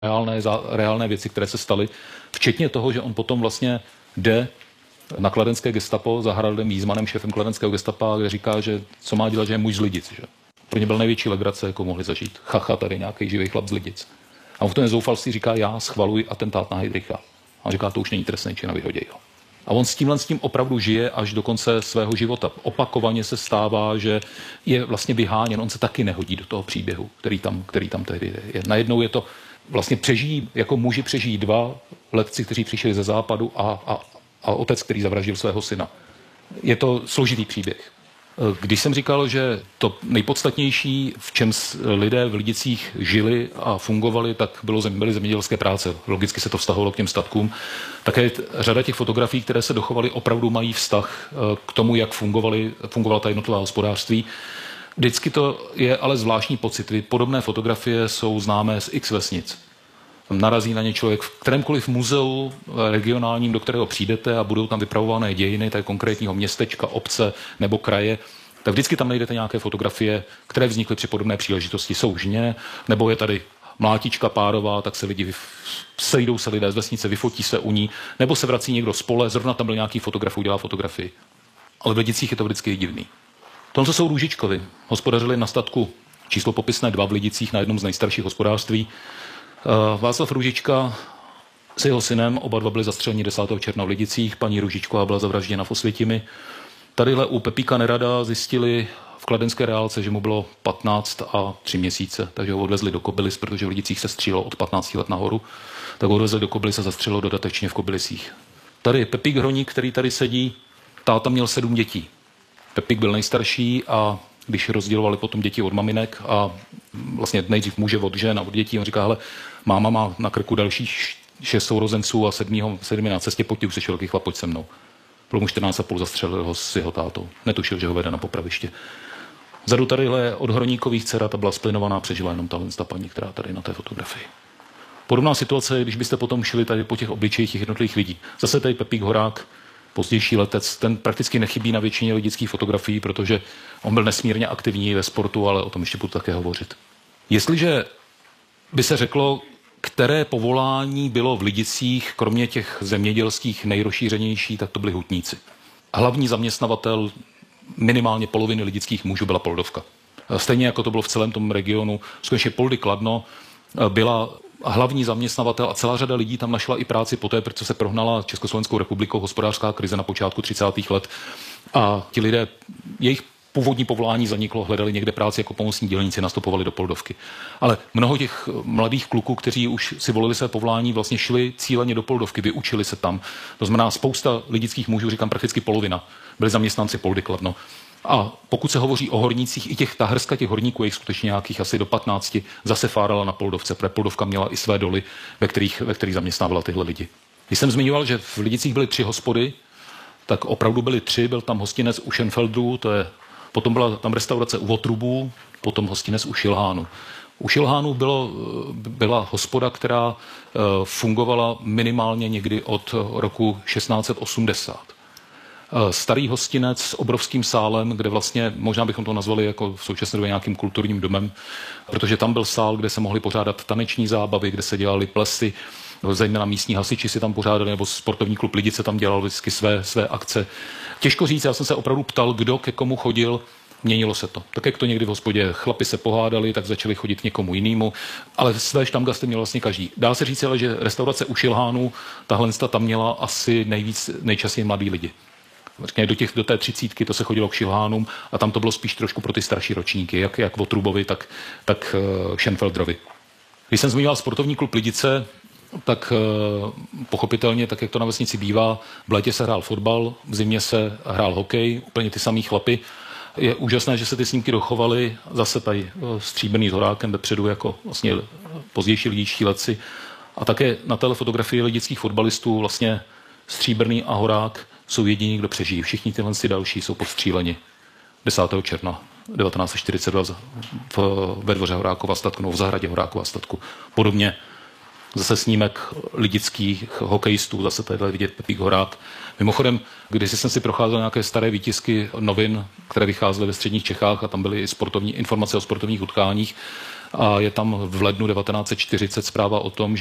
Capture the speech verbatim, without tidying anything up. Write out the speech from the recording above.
reálné, za, reálné věci, které se staly, včetně toho, že on potom vlastně jde na kladenské gestapo za Haraldem Wiesmanem, šéfem kladenského gestapa, kde říká, že co má dělat, že je muž z Lidic. Že? Pro ně byl největší legrace, jakou mohli zažít. Chacha, tady nějaký živý chlap z Lidic. A on v tom zoufalství říká, já schvaluji atentát na Heydricha. A on říká, to už není trestný čin a vyhodí ho. A on s tímhle s tím opravdu žije až do konce svého života. Opakovaně se stává, že je vlastně vyháněn. On se taky nehodí do toho příběhu, který tam, který tam tehdy je. Najednou je to vlastně přežijí, jako muži přežijí dva letci, kteří přišli ze západu a, a, a otec, který zavraždil svého syna. Je to složitý příběh. Když jsem říkal, že to nejpodstatnější, v čem lidé v Lidicích žili a fungovali, tak bylo, byly zemědělské práce. Logicky se to vztahovalo k těm statkům. Také řada těch fotografií, které se dochovaly, opravdu mají vztah k tomu, jak fungovaly, fungovala ta jednotlivá hospodářství. Vždycky to je ale zvláštní pocit. Podobné fotografie jsou známé z X vesnic. Narazí na ně člověk v kterémkoliv muzeu regionálním, do kterého přijdete a budou tam vypravované dějiny tak konkrétního městečka, obce nebo kraje, tak vždycky tam najdete nějaké fotografie, které vznikly při podobné příležitosti. Jsou žně, nebo je tady mlátička párová, tak se lidi, sejdou se lidé z vesnice, vyfotí se u ní, nebo se vrací někdo z pole, zrovna tam byl nějaký fotograf, udělá fotografii. Ale v Lidicích je to vždycky divný. Tohle jsou Růžičkovi. Hospodařili na statku číslo popisné dva v Lidicích na jednom z nejstarších hospodářství. Václav Růžička s jeho synem, oba dva byli zastřeleni desátého června v Lidicích, paní Růžičková byla zavražděna v Osvětimi. Tadyhle u Pepíka Nerada zjistili v kladenské reálce, že mu bylo patnáct a tři měsíce, takže ho odvezli do Kobylis, protože v Lidicích se střílelo od patnácti let nahoru, tak ho odvezli do Kobylis a zastřelilo dodatečně v Kobylisích. Tady Pepík Hroník, který tady sedí, táta měl sedm dětí. Pepík byl nejstarší a když rozdělovali potom děti od maminek a vlastně nejdřív muže od žen a od dětí, on říká, hele, máma má na krku další šest sourozenců a sedmýho, sedmi na cestě, pojď, už jsi velký chlap, pojď se mnou. Bylo mu čtrnáct a půl, zastřelil ho s jeho tátou. Netušil, že ho vede na popraviště. Vzadu tadyhle od Hroníkových dcera, ta byla splinovaná, přežila jenom tahle ta paní, která tady na té fotografii. Podobná situace, když byste potom šli tady po těch obličejích těch jednotlivých lidí. Zase tady Pepík Horák, pozdější letec, ten prakticky nechybí na většině lidických fotografií, protože on byl nesmírně aktivní ve sportu, ale o tom ještě budu také hovořit. Jestliže by se řeklo, které povolání bylo v Lidicích, kromě těch zemědělských nejrozšířenější, tak to byli hutníci. Hlavní zaměstnavatel minimálně poloviny lidických mužů byla Poldovka. Stejně jako to bylo v celém tom regionu, skutečně Poldy Kladno byla hlavní zaměstnavatel a celá řada lidí tam našla i práci poté, protože se prohnala Československou republikou hospodářská krize na počátku třicátých let a ti lidé, jejich původní povolání zaniklo, hledali někde práci jako pomocní dělníci, nastupovali do Poldovky. Ale mnoho těch mladých kluků, kteří už si volili své povolání, vlastně šli cíleně do Poldovky, vyučili se tam. To znamená, spousta lidických mužů, říkám prakticky polovina, byli zaměstnanci Poldy Kladno. A pokud se hovoří o hornících, i těch, ta hrska těch horníků, jejich skutečně nějakých asi do patnácti, zase fárala na Poldovce, protože Poldovka měla i své doly, ve kterých, ve kterých zaměstnávala tyhle lidi. Když jsem zmiňoval, že v Lidicích byly tři hospody, tak opravdu byly tři, byl tam hostinec u Schenfeldů, to je, potom byla tam restaurace u Votrubů, potom hostinec u Šilhánu. U Šilhánu bylo, byla hospoda, která fungovala minimálně někdy od roku šestnáct set osmdesát. Starý hostinec s obrovským sálem, kde vlastně, možná bychom to nazvali jako v současné době nějakým kulturním domem, protože tam byl sál, kde se mohly pořádat taneční zábavy, kde se dělaly plesy, zejména místní hasiči si tam pořádali, nebo sportovní klub Lidice tam dělal vždycky své, své akce. Těžko říct, já jsem se opravdu ptal, kdo ke komu chodil, měnilo se to. Tak jak to někdy v hospodě chlapi se pohádali, tak začali chodit k někomu jinému, ale své štamgasty měl vlastně každý. Dá se říct ale, že restaurace u Šilhánu, tahle tam měla asi nejvíc, nejčastěji mladí lidi. Řekně, do, těch, do té třicítky to se chodilo k Šilhánům a tam to bylo spíš trošku pro ty starší ročníky, jak, jak Votrubovi, tak, tak uh, Schenfeldrovi. Když jsem zmiňoval sportovní klub Lidice, tak uh, pochopitelně, tak jak to na vesnici bývá, v létě se hrál fotbal, v zimě se hrál hokej, úplně ty samý chlapy. Je úžasné, že se ty snímky dochovaly, zase tady uh, stříbrný s Horákem vepředu jako vlastně pozdější lidičtí letci. A také na téhle fotografii lidických fotbalistů vlastně Stříbrný a Horák jsou jediní, kdo přežijí. Všichni tyhle další jsou podstříleni desátého června devatenáct set čtyřicet dva v, ve dvoře Horákova statku, nebo v zahradě Horákova statku. Podobně Zase snímek lidických hokejistů, zase tady vidět Pepík Horát. Mimochodem, když jsem si procházel nějaké staré výtisky novin, které vycházely ve středních Čechách a tam byly i sportovní informace o sportovních utkáních, a je tam v lednu devatenáct set čtyřicet zpráva o tom,